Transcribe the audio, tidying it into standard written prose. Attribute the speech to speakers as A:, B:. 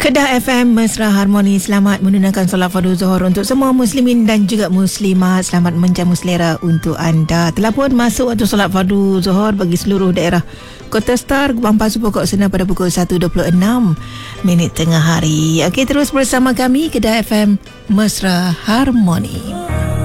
A: Kedah FM Mesra Harmoni, selamat menunaikan solat fardu Zuhur untuk semua muslimin dan juga muslimat. Selamat menjamu selera untuk anda. Telah pun masuk waktu solat fardu Zuhur bagi seluruh daerah Kota Star, Gebang Pasu Pokok Senang pada pukul 1.26 tengah hari. Okey, terus bersama kami Kedah FM Mesra Harmoni.